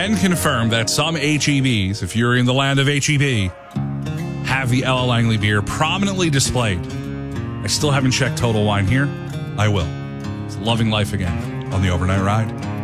can confirm that some HEBs, if you're in the land of HEB, have the Ella Langley beer prominently displayed. I still haven't checked Total Wine here. I will. It's loving life again on the overnight ride.